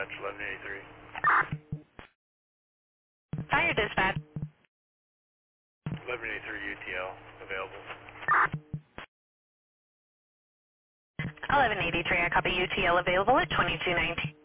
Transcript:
dispatch, 1183. Fire dispatch. 1183 UTL available. 1183, I copy UTL available at 2219.